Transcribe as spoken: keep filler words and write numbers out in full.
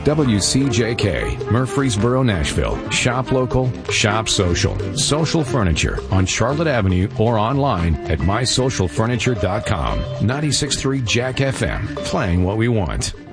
W C J K, Murfreesboro, Nashville. Shop local, shop social. Social Furniture on Charlotte Avenue or online at my social furniture dot com. ninety-six point three Jack F M, playing what we want.